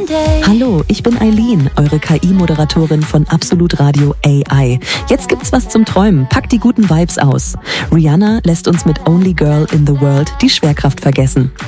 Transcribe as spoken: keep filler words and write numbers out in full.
Hallo, ich bin Eileen, eure K I-Moderatorin von Absolut Radio A I. Jetzt gibt's was zum Träumen. Packt die guten Vibes aus. Rihanna lässt uns mit Only Girl in the World die Schwerkraft vergessen.